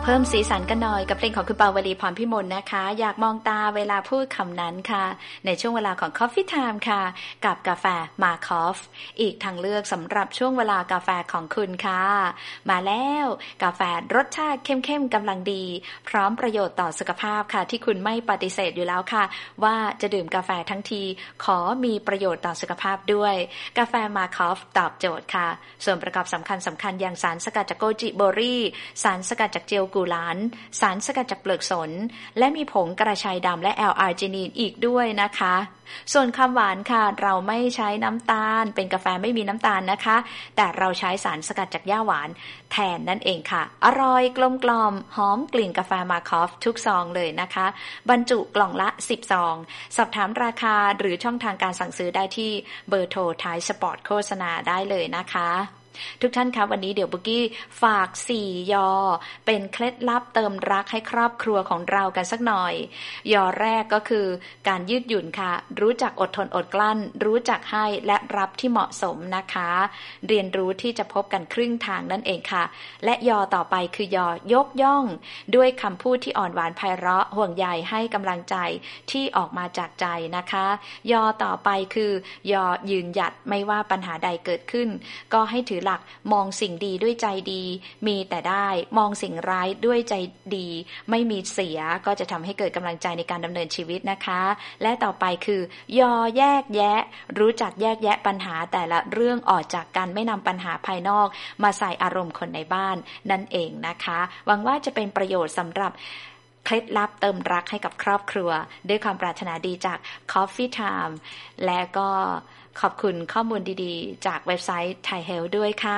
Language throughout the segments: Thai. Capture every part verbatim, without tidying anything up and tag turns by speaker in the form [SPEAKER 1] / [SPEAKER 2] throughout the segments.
[SPEAKER 1] เพิ่มสีสันกันหน่อยกับเพลงของคุณปาวลีพรพิมลนะคะอยากมองตาเวลาพูดคำนั้นค่ะในช่วงเวลาของ Coffee Time ค่ะกับกาแฟมาคอฟอีกทางเลือกสำหรับช่วงเวลากาแฟของคุณค่ะมาแล้วกาแฟรสชาติเข้มๆกำลังดีพร้อมประโยชน์ต่อสุขภาพค่ะที่คุณไม่ปฏิเสธอยู่แล้วค่ะว่าจะดื่มกาแฟทั้งทีขอมีประโยชน์ต่อสุขภาพด้วยกาแฟมาคอฟตอบโจทย์ค่ะส่วนประกอบสำคัญสำคัญอย่างสารสกัดจากโกจิเบอร์รี่สารสกัดจากเจลกูหลานสารสกัดจากเปลือกสนและมีผงกระชายดำและแอลอาร์จินีนอีกด้วยนะคะส่วนความหวานค่ะเราไม่ใช้น้ำตาลเป็นกาแฟไม่มีน้ำตาลนะคะแต่เราใช้สารสกัดจากหญ้าหวานแทนนั่นเองค่ะอร่อยกลมกล่อมหอมกลิ่นกาแฟมาคอฟทุกซองเลยนะคะบรรจุกล่องละสิบซองสอบถามราคาหรือช่องทางการสั่งซื้อได้ที่เบอร์โทรท้ายสปอร์ตโฆษณาได้เลยนะคะทุกท่านคะวันนี้เดี๋ยวบุกกี้ฝากสี่ยอเป็นเคล็ดลับเติมรักให้ครอบครัวของเรากันสักหน่อยยอแรกก็คือการยืดหยุ่นค่ะรู้จักอดทนอดกลั้นรู้จักให้และรับที่เหมาะสมนะคะเรียนรู้ที่จะพบกันครึ่งทางนั่นเองค่ะและยอต่อไปคือยอยกย่องด้วยคำพูดที่อ่อนหวานไพเราะห่วงใยให้กำลังใจที่ออกมาจากใจนะคะยอต่อไปคือยอยืนหยัดไม่ว่าปัญหาใดเกิดขึ้นก็ให้ถือหลักมองสิ่งดีด้วยใจดีมีแต่ได้มองสิ่งร้ายด้วยใจดีไม่มีเสียก็จะทำให้เกิดกำลังใจในการดำเนินชีวิตนะคะและต่อไปคือยอแยกแยะรู้จักแยกแยะปัญหาแต่ละเรื่องออกจากกันไม่นำปัญหาภายนอกมาใส่อารมณ์คนในบ้านนั่นเองนะคะหวังว่าจะเป็นประโยชน์สำหรับเคล็ดลับเติมรักให้กับครอบครัวด้วยความปรารถนาดีจาก Coffee Time และก็ขอบคุณข้อมูลดีๆจากเว็บไซต์ Thai Health ด้วยค่ะ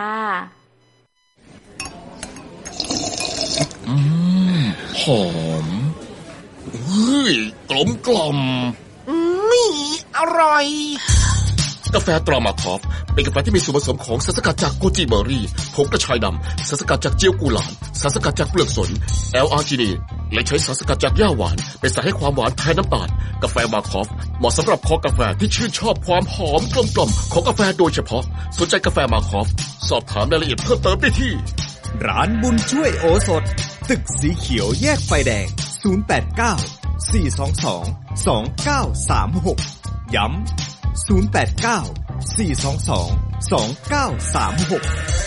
[SPEAKER 2] อืมหอมเฮ้ยกลมกล่อม
[SPEAKER 3] นี่อร่อย
[SPEAKER 2] กาแฟตรามาคอฟเป็นกาแฟที่มีส่วนผสมของสารสกัดจากโกจิเบอร์รี่ผงกระชายดำสารสกัดจากเจียวกูหลานสารสกัดจากเปลือกสนแอลอาร์จินีนและใช้สารสกัดจากหญ้าหวานเป็นสารให้ความหวานแทนน้ำตาลกาแฟมาคอฟเหมาะสำหรับคอกาแฟที่ชื่นชอบความหอมกลมกล่อมของกาแฟโดยเฉพาะสนใจกาแฟมาคอฟสอบถามรายละเอียดเพิ่มเติมได้ที่
[SPEAKER 4] ร้านบุญช่วยโอสถตึกสีเขียวแยกไฟแดงศูนย์ แปด เก้า สี่ สอง สอง สอง เก้า สาม หกย้ำศูนย์ แปด เก้า สี่ สอง สอง สอง เก้า สาม หก